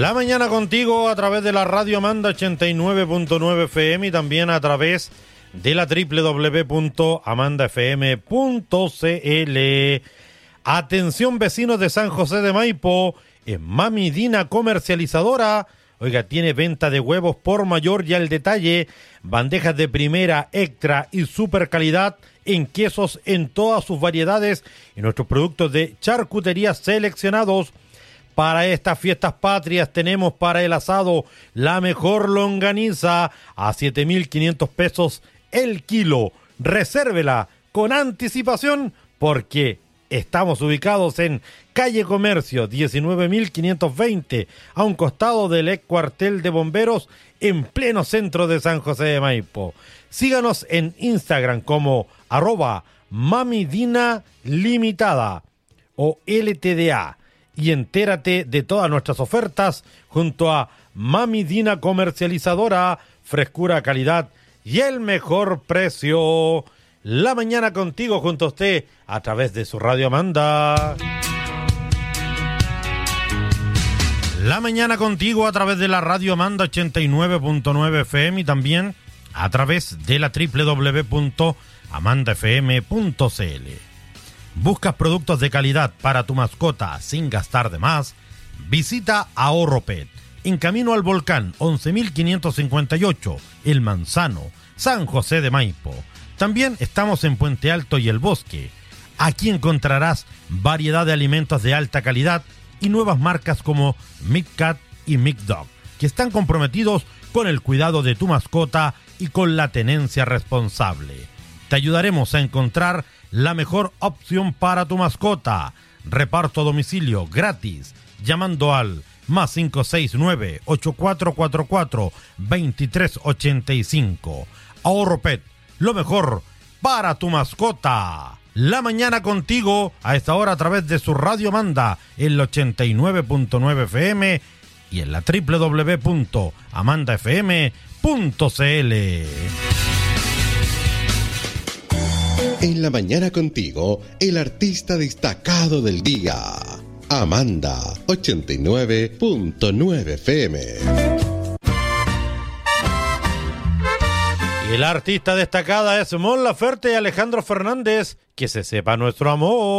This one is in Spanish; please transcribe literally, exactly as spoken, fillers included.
La mañana contigo a través de la radio Amanda ochenta y nueve punto nueve F M y también a través de la doble u doble u doble u punto amanda f m punto c l. Atención vecinos de San José de Maipo, en Mami Dina Comercializadora. Oiga, tiene venta de huevos por mayor y al detalle, bandejas de primera, extra y super calidad en quesos en todas sus variedades y nuestros productos de charcutería seleccionados. Para estas fiestas patrias tenemos para el asado la mejor longaniza a siete mil quinientos pesos el kilo. Resérvela con anticipación porque estamos ubicados en calle Comercio diecinueve mil quinientos veinte, a un costado del ex cuartel de bomberos en pleno centro de San José de Maipo. Síganos en Instagram como arroba mamidina limitada o L T D A y entérate de todas nuestras ofertas junto a Mami Dina Comercializadora, frescura, calidad y el mejor precio. La mañana contigo junto a usted a través de su radio Amanda. La mañana contigo a través de la radio Amanda ochenta y nueve punto nueve F M y también a través de la doble u doble u doble u punto amanda f m punto c l. ¿Buscas productos de calidad para tu mascota sin gastar de más? Visita AhorroPet en camino al volcán once mil quinientos cincuenta y ocho, El Manzano, San José de Maipo. También estamos en Puente Alto y El Bosque. Aquí encontrarás variedad de alimentos de alta calidad y nuevas marcas como McCat y McDog, que están comprometidos con el cuidado de tu mascota y con la tenencia responsable. Te ayudaremos a encontrar la mejor opción para tu mascota. Reparto a domicilio gratis, llamando al más cinco seis nueve, ocho cuatro cuatro cuatro, dos tres ocho cinco. AhorroPet, lo mejor para tu mascota. La mañana contigo a esta hora a través de su radio Amanda en el ochenta y nueve punto nueve F M y en la doble u doble u doble u punto amanda f m punto c l. En la mañana contigo, el artista destacado del día. Amanda ochenta y nueve punto nueve F M. Y la artista destacada es Mon Laferte y Alejandro Fernández. Que se sepa nuestro amor.